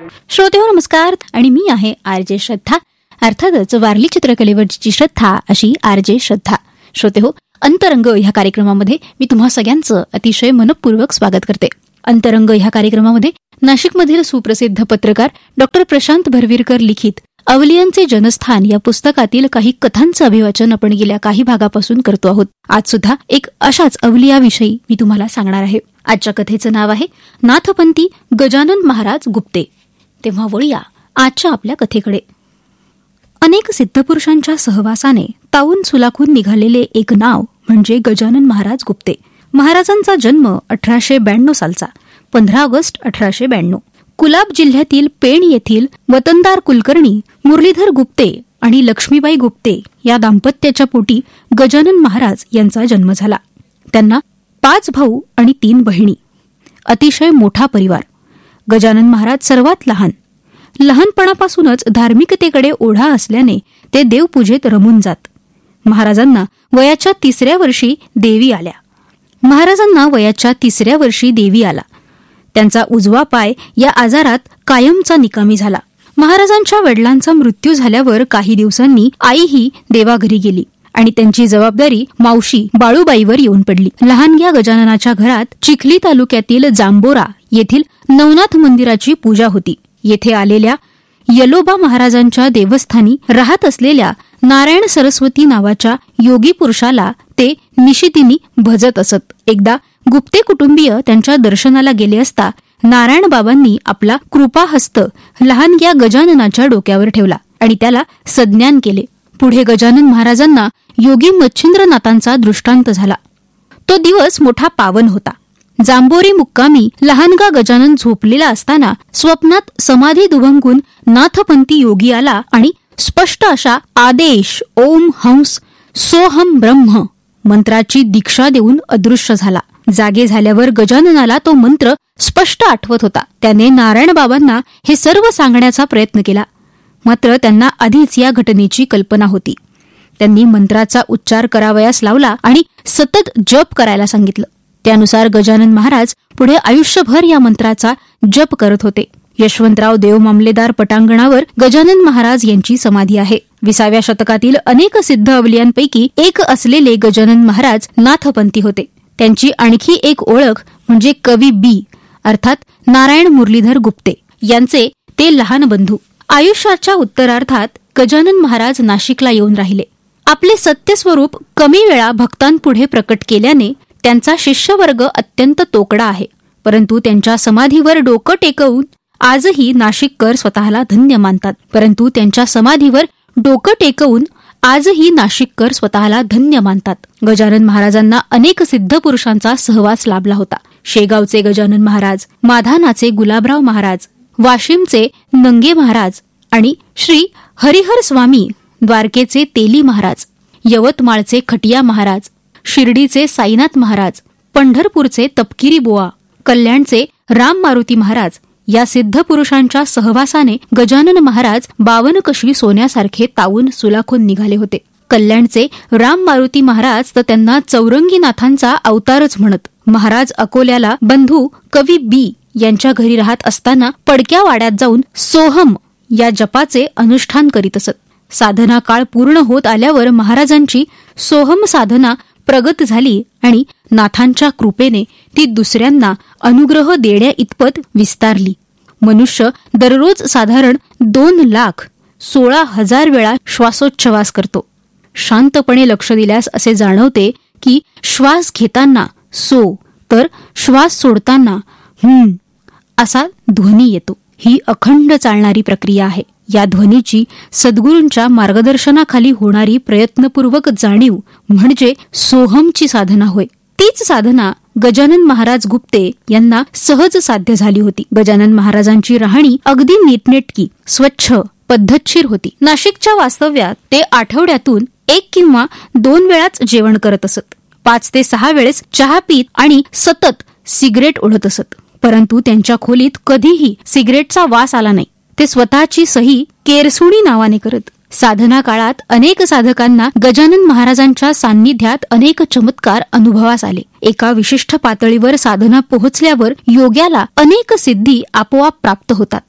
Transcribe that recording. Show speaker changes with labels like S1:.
S1: श्रोतेहो नमस्कार, आणि मी आहे आरजे श्रद्धा. अर्थातच वारली चित्रकलेवरची श्रद्धा अशी आरजे श्रद्धा. श्रोतेहो, अंतरंग ह्या कार्यक्रमामध्ये मी तुम्हा सगळ्यांचं अतिशय मनपूर्वक स्वागत करते. अंतरंग ह्या कार्यक्रमामध्ये नाशिकमधील सुप्रसिद्ध पत्रकार डॉक्टर प्रशांत भरवीरकर लिखित अवलियांचे जनस्थान या पुस्तकातील काही कथांचं अभिवाचन आपण गेल्या काही भागापासून करतो आहोत. आज सुद्धा एक अशाच अवलियाविषयी मी तुम्हाला सांगणार आहे. आजच्या कथेचं नाव आहे नाथपंथी गजानन महाराज गुप्ते. तेव्हा वळूया आजच्या आपल्या कथेकडे. अनेक सिद्धपुरुषांच्या सहवासाने तावून सुलाखून निघालेले एक नाव म्हणजे गजानन महाराज गुप्ते. महाराजांचा जन्म 1892 सालचा, 15 ऑगस्ट 1892. कुलाब जिल्ह्यातील पेण येथील वतनदार कुलकर्णी मुरलीधर गुप्ते आणि लक्ष्मीबाई गुप्ते या दाम्पत्याच्या पोटी गजानन महाराज यांचा जन्म झाला. त्यांना 5 भाऊ आणि 3 बहिणी. अतिशय मोठा परिवार. गजानन महाराज सर्वात लहान. लहानपणापासूनच धार्मिकतेकडे ओढा असल्याने ते देवपूजेत रमून जात. महाराजांना वयाच्या 3ऱ्या वर्षी देवी आला. त्यांचा उजवा पाय या आजारात कायमचा निकामी झाला. महाराजांच्या वडिलांचा मृत्यू झाल्यावर काही दिवसांनी आईही देवाघरी गेली आणि त्यांची जबाबदारी मावशी बाळूबाईवर येऊन पडली. लहानग्या गजाननाच्या घरात चिखली तालुक्यातील जांबोरा येथील नवनाथ मंदिराची पूजा होती. येथे आलेल्या यलोबा महाराजांच्या देवस्थानी राहत असलेल्या नारायण सरस्वती नावाच्या योगी पुरुषाला ते निशितीनी भजत असत. एकदा गुप्ते कुटुंबीय त्यांच्या दर्शनाला गेले असता नारायण बाबांनी आपला कृपाहस्त लहानग्या गजाननाच्या डोक्यावर ठेवला आणि त्याला सज्ञान केले. पुढे गजानन महाराजांना योगी मच्छिंद्रनाथांचा दृष्टांत झाला. तो दिवस मोठा पावन होता. जांबोरी मुक्कामी लहानगा गजानन झोपलेला असताना स्वप्नात समाधी दुभंगून नाथपंथी योगी आला आणि स्पष्ट अशा आदेश ओम हंस सोहम ब्रह्म मंत्राची दीक्षा देऊन अदृश्य झाला. जागे झाल्यावर गजाननाला तो मंत्र स्पष्ट आठवत होता. त्याने नारायण बाबांना हे सर्व सांगण्याचा प्रयत्न केला, मात्र त्यांना आधीच या घटनेची कल्पना होती. त्यांनी मंत्राचा उच्चार करावयास लावला आणि सतत जप करायला सांगितलं. त्यानुसार गजानन महाराज पुढे आयुष्यभर या मंत्राचा जप करत होते. यशवंतराव देव मामलेदार पटांगणावर गजानन महाराज यांची समाधी आहे. 20व्या शतकातील अनेक सिद्ध अवलियांपैकी एक असलेले गजानन महाराज नाथपंथी होते. त्यांची आणखी एक ओळख म्हणजे कवी बी अर्थात नारायण मुरलीधर गुप्ते यांचे ते लहान बंधू. आयुष्याच्या उत्तरार्धात गजानन महाराज नाशिकला येऊन राहिले. आपले सत्यस्वरूप कमी वेळा भक्तांपुढे प्रकट केल्याने त्यांचा शिष्यवर्ग अत्यंत तोकडा आहे. परंतु त्यांच्या समाधीवर डोकं टेकवून आजही नाशिककर स्वतःला धन्य मानतात. गजानन महाराजांना अनेक सिद्ध पुरुषांचा सहवास लाभला होता. शेगावचे गजानन महाराज, माधानाचे गुलाबराव महाराज, वाशिमचे नंगे महाराज आणि श्री हरिहर स्वामी, द्वारकेचे तेली महाराज, यवतमाळचे खटिया महाराज, शिर्डीचे साईनाथ महाराज, पंढरपूरचे तपकिरी बुवा, कल्याणचे राम मारुती महाराज या सिद्ध पुरुषांच्या सहवासाने गजानन महाराज 52 कशी सोन्यासारखे तावून सुलाखून निघाले होते. कल्याणचे राम मारुती महाराज तर त्यांना चौरंगीनाथांचा अवतारच म्हणत. महाराज अकोल्याला बंधू कवी बी यांच्या घरी राहत असताना पडक्या वाड्यात जाऊन सोहम या जपाचे अनुष्ठान करीत असत. साधना काळ पूर्ण होत आल्यावर महाराजांची सोहम साधना प्रगत झाली आणि नाथांच्या कृपेने ती दुसऱ्यांना अनुग्रह देण्या इतपत विस्तारली. मनुष्य दररोज साधारण 2,16,000 वेळा श्वासोच्छवास करतो. शांतपणे लक्ष दिल्यास असे जाणवते की श्वास घेताना सो तर श्वास सोडताना असा ध्वनी येतो. ही अखंड चालणारी प्रक्रिया आहे. या ध्वनीची सद्गुरूंच्या मार्गदर्शनाखाली होणारी प्रयत्नपूर्वक जाणीव म्हणजे सोहमची साधना होय. तीच साधना गजानन महाराज गुप्ते यांना सहज साध्य झाली होती. गजानन महाराजांची राहणी अगदी नीटनेटकी, स्वच्छ, पद्धतशीर होती. नाशिकच्या वास्तव्यात ते आठवड्यातून 1 किंवा 2 वेळाच जेवण करत असत. 5 ते 6 वेळेस चहा पीत आणि सतत सिगरेट ओढत असत. परंतु त्यांच्या खोलीत कधीही सिगरेटचा वास आला नाही. ते स्वतःची सही केरसुणी नावाने करत. साधना काळात अनेक साधकांना गजानन महाराजांच्या सान्निध्यात अनेक चमत्कार अनुभवास आले. एका विशिष्ट पातळीवर साधना पोहोचल्यावर योग्याला अनेक सिद्धी आपोआप प्राप्त होतात.